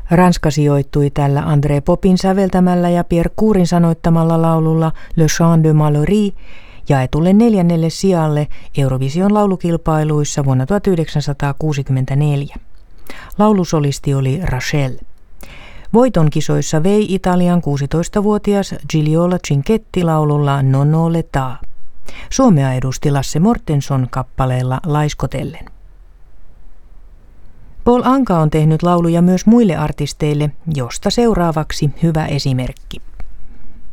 Ranska sijoittui tällä André Popin säveltämällä ja Pierre Courin sanoittamalla laululla Le Chant de Mallory jaetulle 4. sijalle Eurovision laulukilpailuissa vuonna 1964. Laulusolisti oli Rachel. Voiton kisoissa vei Italian 16-vuotias Gigliola Cinquetti laululla Non ho l'età. Suomea edusti Lasse Mortenson kappaleella Laiskotellen. Paul Anka on tehnyt lauluja myös muille artisteille, josta seuraavaksi hyvä esimerkki.